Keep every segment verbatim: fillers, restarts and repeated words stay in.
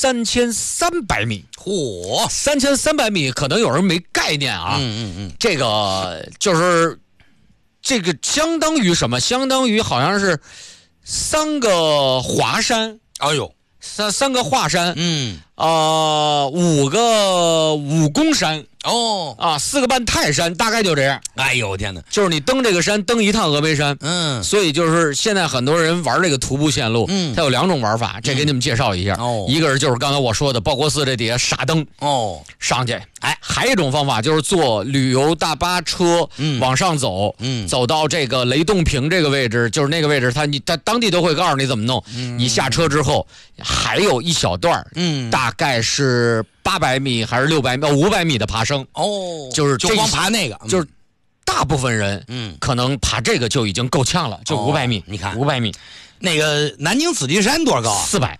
三千三百米。 嚯， 三千三百米，可能有人没概念啊。 嗯嗯嗯， 这个就是这个相当于什么？相当于好像是三个华山。 哎呦， 三三个华山。 嗯， 呃，五个武功山。 哦啊，四个半泰山，大概就这样。 哎呦我天哪， 就是你登这个山，登一趟峨眉山。 嗯， 所以就是现在很多人玩这个徒步线路， 嗯， 它有两种玩法，这给你们介绍一下。 哦， 一个是就是刚才我说的报国寺这底下傻登， 哦， 上去。哎，还有一种方法就是坐旅游大巴车， 嗯， 往上走， 嗯， 走到这个雷洞坪这个位置，就是那个位置，他你他当地都会告诉你怎么弄。 嗯， 你下车之后还有一小段， 嗯， 大概是八百米还是六百米、五百米的爬升。 哦， 就是就光爬那个， 就是。大部分人， 嗯， 可能爬这个就已经够呛了，就五百米。 哦、你看五百米， 那个南京紫金山多少高啊？ 四百。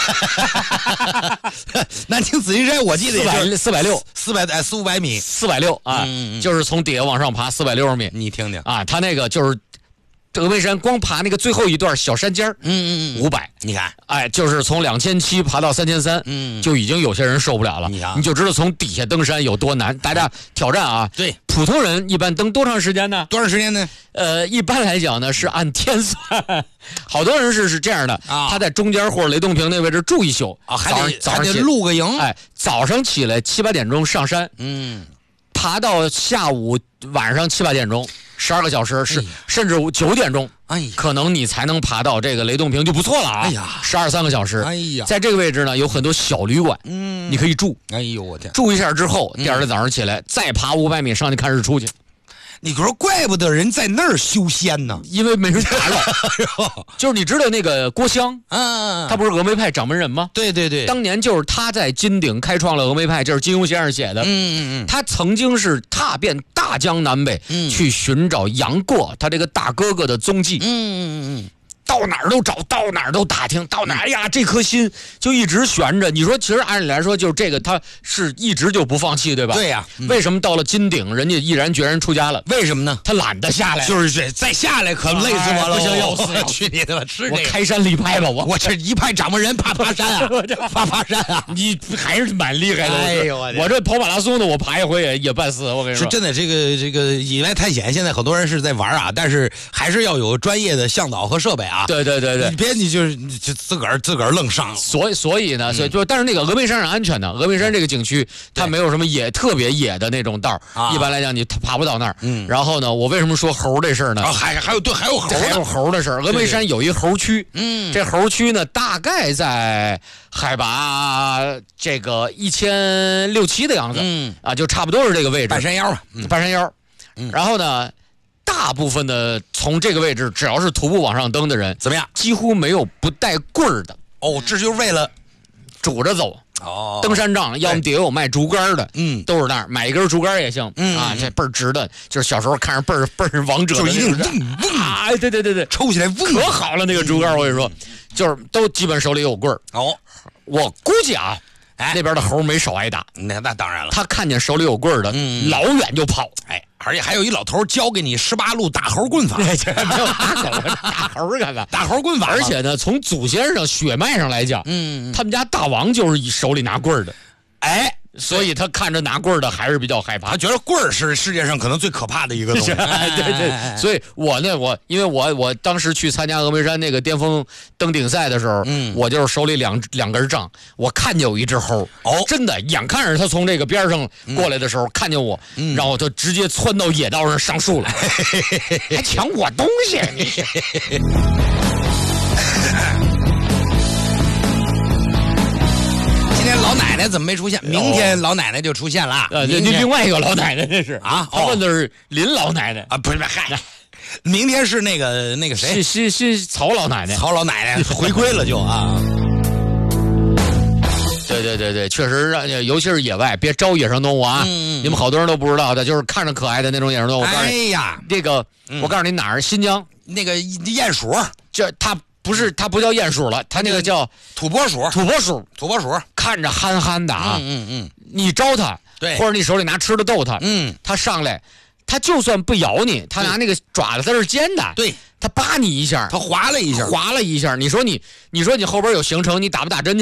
南京紫金山我记得四百四百六， 四百哎四五百米， 四百六啊， 嗯嗯、 就是从底下往上爬四百六十米。 你听听啊，他那个就是峨眉山光爬那个最后一段小山尖嗯嗯嗯， 五百。 你看， 哎，就是从两千七爬到三千三， 嗯， 就已经有些人受不了了。 你看， 你就知道从底下登山有多难。大家挑战啊， 对， 普通人一般登多长时间呢？ 多长时间呢？ 呃，一般来讲呢是按天算，好多人是是这样的啊， 他在中间或者雷洞坪那位置住一宿啊，还得早上还得露个营， 哎，早上起来七八点钟上山， 嗯， 爬到下午晚上七八点钟。十二个小时是、哎、甚至九点钟， 哎， 可能你才能爬到这个雷洞坪就不错了啊！ 哎呀， 十二三个小时， 哎呀， 在这个位置呢有很多小旅馆， 嗯， 你可以住。 哎呦我天， 住一下之后，第二天早上起来、嗯、再爬五百米上去看日出去。 你说怪不得人在那儿修仙呢， 因为没人打扰。就是你知道那个郭襄， 嗯， 他不是峨眉派掌门人吗？ 对对对， 当年就是他在金鼎开创了峨眉派，就是金庸先生写的。 嗯嗯嗯， 他曾经是踏遍大江南北， 嗯， 去寻找杨过他这个大哥哥的踪迹。 嗯嗯嗯。 到哪儿都找，到哪儿都打听，到哪儿，哎呀，这颗心就一直悬着。你说，其实按理来说，就是这个，他是一直就不放弃，对吧？ 对呀、 嗯。为什么到了金鼎，人家毅然决然出家了？ 为什么呢？ 他懒得下来， 就是这再下来可累死我了， 哎、不行，要死要去你的吧！是这个，我开山立派吧，我我这一派掌门人怕爬山啊，怕爬山啊！ 你还是蛮厉害的。 哎呦我， 我这跑马拉松的，我爬一回也也半死。我跟你说， 是真的。这个这个野外探险，现在很多人是在玩啊，但是还是要有专业的向导和设备啊。 对对对对。 别你就是你就自个儿自个儿愣上， 所以所以呢，所以就但是那个峨眉山是安全的，峨眉山这个景区它没有什么野特别野的那种道儿，一般来讲你爬不到那儿。嗯，然后呢，我为什么说猴这事儿呢？ 啊，还还有对还有猴， 还有猴的事儿。峨眉山有一猴区， 嗯， 这猴区呢大概在海拔这个一千六七的样子， 嗯啊，就差不多是这个位置， 半山腰吧， 半山腰。 嗯， 然后呢？大部分的从这个位置，只要是徒步往上登的人， 怎么样？ 几乎没有不带棍儿的。 哦，这就是为了拄着走。 哦， 登山杖，要么底下有卖竹竿的， 嗯， 都是那儿买一根竹竿也行， 嗯啊，这倍儿值的，就是小时候看着倍儿倍儿王者的， 就一定嗡嗡啊，对对对对， 抽起来嗡， 可好了那个竹竿，我跟你说，就是都基本手里有棍儿。 哦， 我估计啊。哎，那边的猴没少挨打， 那那当然了。 他看见手里有棍儿的， 嗯， 老远就跑。 哎，而且还有一老头教给你十八路打猴棍法， 没有打狗，打猴干嘛？ 打猴棍法。 而且呢，从祖先上血脉上来讲， 嗯， 他们家大王就是以手里拿棍儿的。 哎。 所以他看着拿棍儿的还是比较害怕， 他觉得棍儿是世界上可能最可怕的一个东西。 对对，所以我呢，我因为我我当时去参加峨眉山那个巅峰登顶赛的时候，嗯，我就是手里两两根杖，我看见有一只猴， 哦，真的，眼看着他从这个边上过来的时候，嗯、看见我，嗯、然后他直接窜到野道上上树了，还抢我东西，你。 今天老奶奶怎么没出现？明天老奶奶就出现了。 呃，另外一个老奶奶这是啊， 他问的是林老奶奶啊，不是不是，嗨，明天是那个那个谁？ 是是是曹老奶奶， 曹老奶奶回归了就啊。 对对对对，确实让，尤其是野外，别招野生动物啊！ 嗯、 你们好多人都不知道的，就是看着可爱的那种野生动物。 哎呀， 这个、嗯、我告诉你哪儿？新疆那个鼹鼠， 这它。不是，它不叫鼹鼠了，它那个叫土拨鼠。 土拨鼠， 土拨鼠看着憨憨的啊， 嗯嗯嗯， 你招它， 对， 或者你手里拿吃的逗它， 嗯， 它上来，它就算不咬你，它拿那个爪子它是尖的， 对， 它扒你一下， 它划了一下， 划了一下，你说你，你说你后边有行程，你打不打针去？